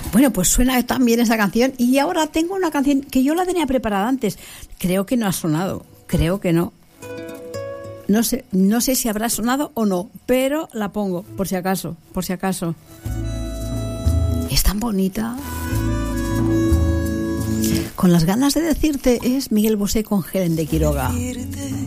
Bueno, pues suena también esa canción. Y ahora tengo una canción que yo la tenía preparada antes. Creo que no ha sonado. Creo que no. No sé si habrá sonado o no, pero la pongo, por si acaso. Es tan bonita. Con las ganas de decirte es Miguel Bosé con Helen de Quiroga.